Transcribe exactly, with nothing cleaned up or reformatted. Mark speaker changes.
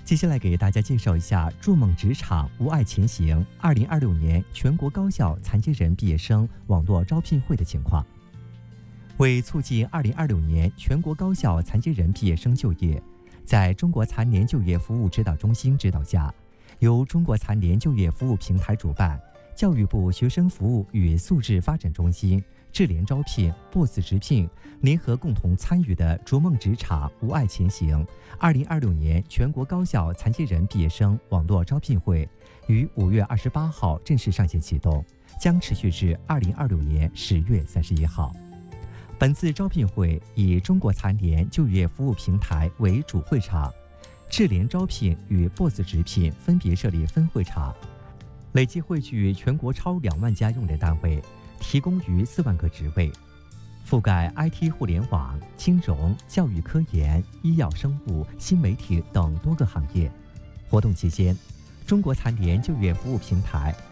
Speaker 1: 接下来给大家介绍一下“筑梦职场，无爱前行”二零二六年全国高校残疾人毕业生网络招聘会的情况。为促进二零二六年全国高校残疾人毕业生就业，在中国残联就业服务指导中心指导下，由中国残联就业服务平台主办，教育部学生服务与素质发展中心、智联招聘、B O S S 直聘联合共同参与的“筑梦职场，无爱前行”二零二六年全国高校残疾人毕业生网络招聘会于五月二十八号正式上线启动，将持续至二零二六年十月三十一号。本次招聘会以中国残联就业服务平台为主会场，智联招聘与 B O S S 直聘分别设立分会场，累计汇聚全国超两万家用人单位，提供逾四万个职位，覆盖 I T 互联网、金融、教育科研、医药生物、新媒体等多个行业。活动期间，中国残联就业服务平台